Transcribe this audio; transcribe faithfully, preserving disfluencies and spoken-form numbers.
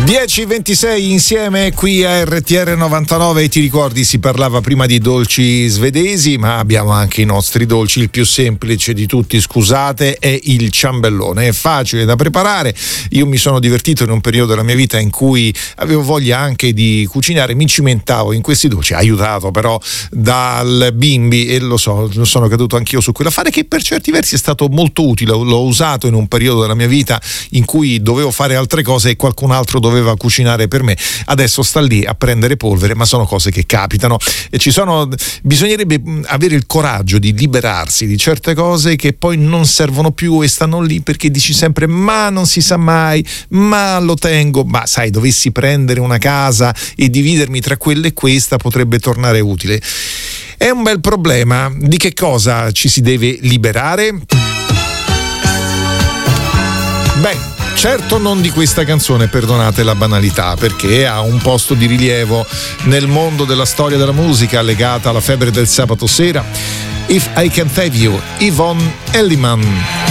dieci e ventisei insieme qui a R T R novantanove. Ti ricordi, si parlava prima di dolci svedesi, ma abbiamo anche i nostri dolci. Il più semplice di tutti, scusate, è il ciambellone. È facile da preparare. Io mi sono divertito in un periodo della mia vita in cui avevo voglia anche di cucinare, mi cimentavo in questi dolci, aiutato però dal bimbi, e lo so, sono caduto anch'io su quell'affare che per certi versi è stato molto utile. L'ho usato in un periodo della mia vita in cui dovevo fare altre cose e qualcun altro doveva cucinare per me. Adesso sta lì a prendere polvere, ma sono cose che capitano e ci sono, bisognerebbe avere il coraggio di liberarsi di certe cose che poi non servono più e stanno lì perché dici sempre ma non si sa mai, ma lo tengo, ma sai, dovessi prendere una casa e dividermi tra quella e questa potrebbe tornare utile. È un bel problema. Di che cosa ci si deve liberare? Beh, certo non di questa canzone, perdonate la banalità, perché ha un posto di rilievo nel mondo della storia della musica legata alla febbre del sabato sera. If I Can Have You, Yvonne Elliman.